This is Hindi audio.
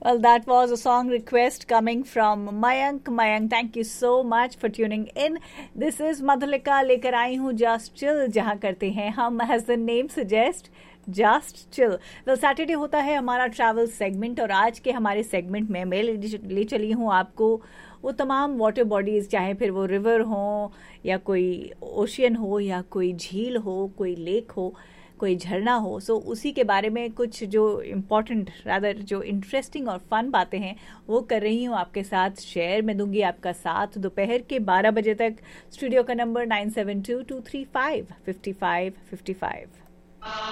Well, that was a song request coming from Mayank. Mayank, thank you so much for tuning in. This is Madhulika लेकर आई हूँ Just Chill, जहाँ करते हैं हम as the name suggest just chill. Well Saturday होता है हमारा ट्रैवल सेगमेंट और आज के हमारे सेगमेंट में मैं ले चली हूँ आपको वो तमाम वाटर बॉडीज, चाहे फिर वो रिवर हो या कोई ओशियन हो या कोई झील हो, कोई लेक हो, कोई झरना हो। सो उसी के बारे में कुछ जो इम्पॉर्टेंट रादर जो इंटरेस्टिंग और फन बातें हैं वो कर रही हूँ आपके साथ शेयर। मैं दूंगी आपका साथ दोपहर के 12 बजे तक। स्टूडियो का नंबर 9722355555।